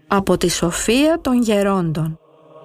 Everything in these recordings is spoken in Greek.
Από τη σοφία των γερόντων.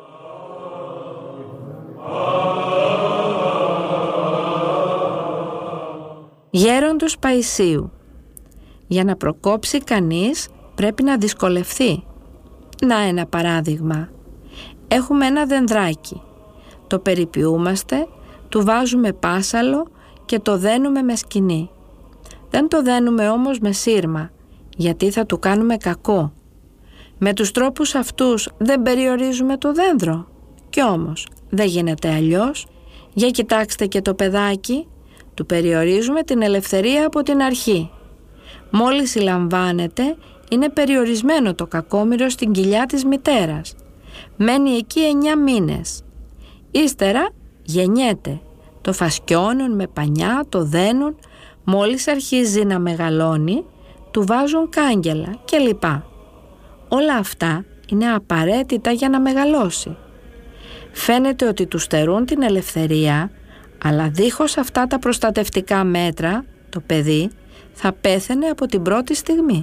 Γέροντος Παϊσίου. Για να προκόψει κανείς πρέπει να δυσκολευθεί. Να ένα παράδειγμα. Έχουμε ένα δενδράκι. Το περιποιούμαστε, του βάζουμε πάσαλο και το δένουμε με σκοινί. Δεν το δένουμε όμως με σύρμα, γιατί θα του κάνουμε κακό. Με τους τρόπους αυτούς δεν περιορίζουμε το δένδρο. Κι όμως δεν γίνεται αλλιώς. Για κοιτάξτε και το παιδάκι, του περιορίζουμε την ελευθερία από την αρχή. Μόλις συλλαμβάνεται, είναι περιορισμένο το κακόμοιρο στην κοιλιά της μητέρας. Μένει εκεί 9 μήνες. Ύστερα γεννιέται. Το φασκιώνουν με πανιά, το δένουν. Μόλις αρχίζει να μεγαλώνει, του βάζουν κάγκελα κλπ. Όλα αυτά είναι απαραίτητα για να μεγαλώσει. Φαίνεται ότι του στερούν την ελευθερία, αλλά δίχως αυτά τα προστατευτικά μέτρα, το παιδί θα πέθαινε από την πρώτη στιγμή.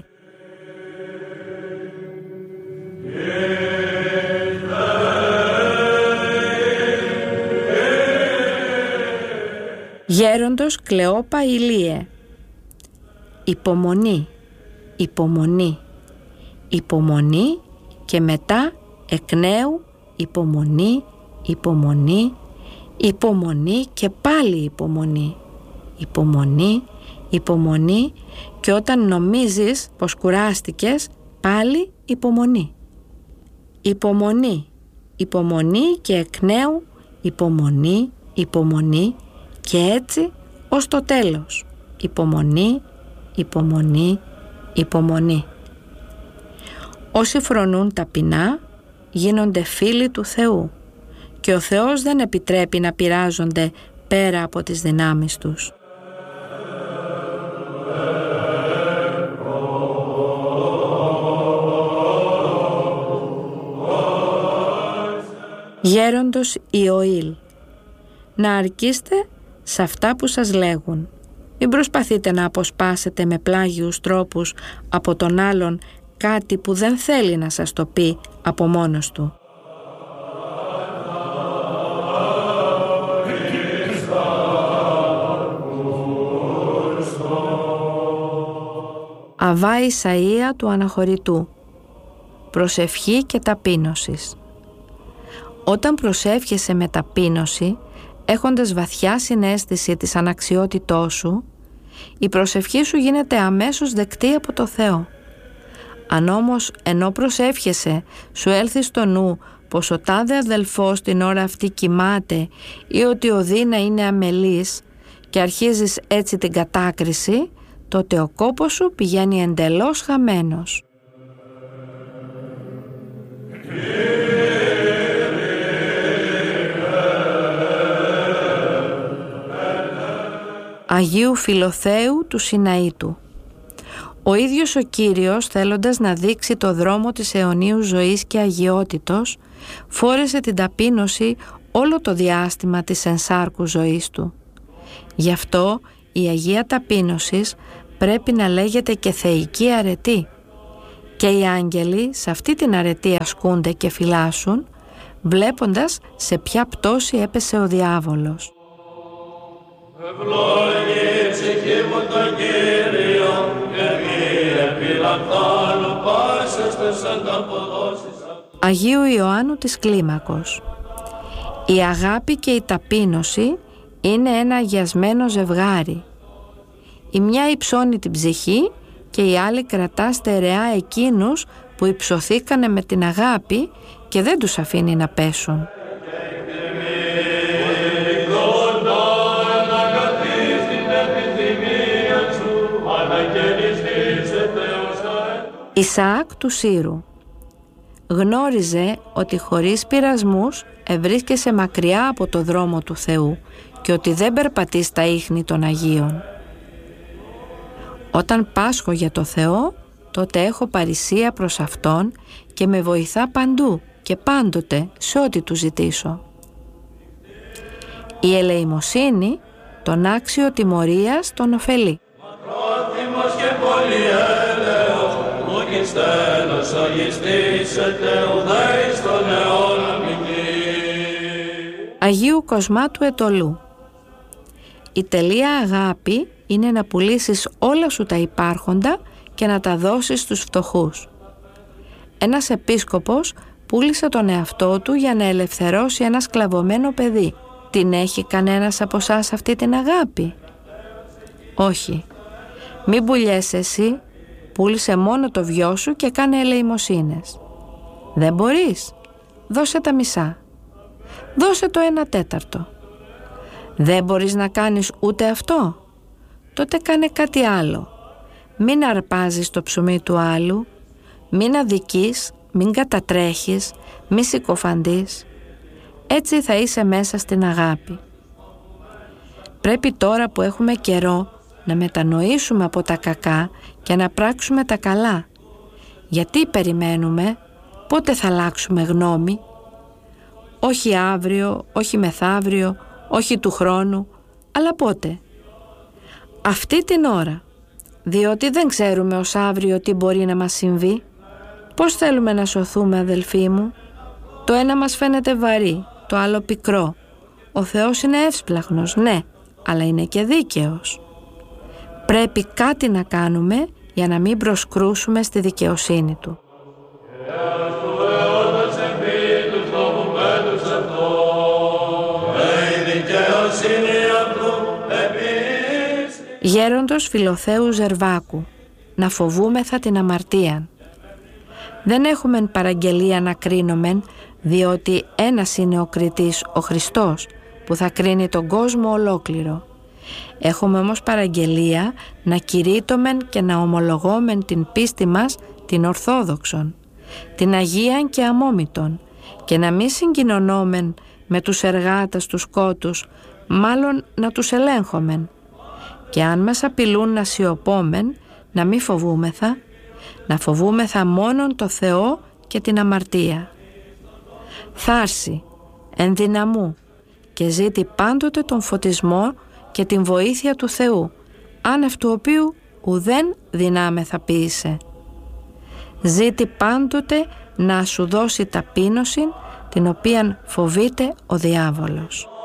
Γέροντος Κλεόπα Ηλίε. Υπομονή, υπομονή, υπομονή και μετά εκ νέου υπομονή, υπομονή, υπομονή και πάλι υπομονή, υπομονή, υπομονή και όταν νομίζεις πως κουράστηκες πάλι υπομονή. Υπομονή, υπομονή και εκ νέου υπομονή, υπομονή και έτσι ως το τέλος. Υπομονή, υπομονή, υπομονή. Όσοι φρονούν ταπεινά γίνονται φίλοι του Θεού και ο Θεός δεν επιτρέπει να πειράζονται πέρα από τις δυνάμεις τους. Γέροντος Ιωήλ. Να αρκείστε σε αυτά που σας λέγουν. Μην προσπαθείτε να αποσπάσετε με πλάγιους τρόπους από τον άλλον κάτι που δεν θέλει να σας το πει από μόνος του. Αβά Ισαΐα του Αναχωρητού. Προσευχή και ταπείνωσης. Όταν προσεύχεσαι με ταπείνωση, έχοντας βαθιά συναίσθηση της αναξιότητός σου, η προσευχή σου γίνεται αμέσως δεκτή από το Θεό. Αν όμως ενώ προσεύχεσαι σου έλθει στο νου πως ο τάδε αδελφός την ώρα αυτή κοιμάται ή ότι ο Δίνα είναι αμελής και αρχίζεις έτσι την κατάκριση, τότε ο κόπος σου πηγαίνει εντελώς χαμένος. Αγίου Φιλοθέου του Σιναήτου. Ο ίδιος ο Κύριος, θέλοντας να δείξει το δρόμο της αιωνίου ζωής και αγιότητος, φόρεσε την ταπείνωση όλο το διάστημα της ενσάρκου ζωής του. Γι' αυτό η Αγία Ταπείνωσης πρέπει να λέγεται και θεϊκή αρετή. Και οι άγγελοι σε αυτή την αρετή ασκούνται και φυλάσσουν, βλέποντας σε ποια πτώση έπεσε ο διάβολος. Αγίου Ιωάννου της Κλίμακος. Η αγάπη και η ταπείνωση είναι ένα αγιασμένο ζευγάρι. Η μια υψώνει την ψυχή και η άλλη κρατά στερεά εκείνους που υψωθήκανε με την αγάπη και δεν τους αφήνει να πέσουν. Ισαάκ του Σύρου. Γνώριζε ότι χωρίς πειρασμούς ευρίσκεσαι μακριά από το δρόμο του Θεού και ότι δεν περπατείς στα ίχνη των Αγίων. Όταν πάσχω για το Θεό, τότε έχω παρησία προς Αυτόν και με βοηθά παντού και πάντοτε σε ό,τι Του ζητήσω. Η ελεημοσύνη τον άξιο τιμωρίας τον ωφελεί. στέλνος αγιστήσετε ουδέης των αιώνων Αγίου Κοσμάτου Ετωλού. Η τελεία αγάπη είναι να πουλήσεις όλα σου τα υπάρχοντα και να τα δώσεις στους φτωχούς. Ένας επίσκοπος πούλησε τον εαυτό του για να ελευθερώσει ένα σκλαβωμένο παιδί. Την έχει κανένας από εσάς αυτή την αγάπη? Όχι. Μην πουλιέσαι εσύ, πούλησε μόνο το βιό σου και κάνε ελεημοσύνες. Δεν μπορείς? Δώσε τα μισά. Δώσε το 1/4. Δεν μπορείς να κάνεις ούτε αυτό? Τότε κάνε κάτι άλλο. Μην αρπάζεις το ψωμί του άλλου, μην αδικείς, μην κατατρέχεις, μη συκοφαντείς. Έτσι θα είσαι μέσα στην αγάπη. Πρέπει τώρα που έχουμε καιρό να μετανοήσουμε από τα κακά και να πράξουμε τα καλά. Γιατί περιμένουμε? Πότε θα αλλάξουμε γνώμη? Όχι αύριο, όχι μεθαύριο, όχι του χρόνου, αλλά πότε? Αυτή την ώρα, διότι δεν ξέρουμε ως αύριο τι μπορεί να μας συμβεί. Πώς θέλουμε να σωθούμε, αδελφοί μου? Το ένα μας φαίνεται βαρύ, το άλλο πικρό. Ο Θεός είναι εύσπλαχνος, ναι, αλλά είναι και δίκαιος. Πρέπει κάτι να κάνουμε για να μην προσκρούσουμε στη δικαιοσύνη Του. Γέροντος Φιλοθέου Ζερβάκου, να φοβούμεθα την αμαρτίαν. Δεν έχουμε παραγγελία να κρίνομεν, διότι ένας είναι ο κριτής, ο Χριστός, που θα κρίνει τον κόσμο ολόκληρο. Έχουμε όμως παραγγελία να κηρύττομεν και να ομολογόμεν την πίστη μας την Ορθόδοξον, την Αγίαν και Αμόμητον, και να μην συγκοινωνόμεν με τους εργάτες τους σκότους, μάλλον να τους ελέγχομεν. Και αν μας απειλούν να σιωπόμεν, να μη φοβούμεθα, να φοβούμεθα μόνον το Θεό και την αμαρτία. Θάρση, ενδυναμού και ζήτη πάντοτε τον φωτισμό και την βοήθεια του Θεού, άνευ του οποίου ουδέν δυνάμεθα ποίησε. Ζήτη πάντοτε να σου δώσει ταπείνωση, την οποίαν φοβείται ο διάβολος.